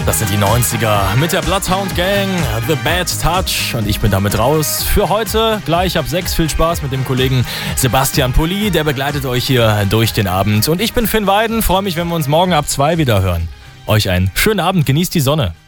Das sind die 90er mit der Bloodhound Gang, The Bad Touch, und ich bin damit raus. Für heute gleich ab 6 viel Spaß mit dem Kollegen Sebastian Pulli, der begleitet euch hier durch den Abend. Und ich bin Finn Weiden, freue mich, wenn wir uns morgen ab 2 wieder hören. Euch einen schönen Abend, genießt die Sonne.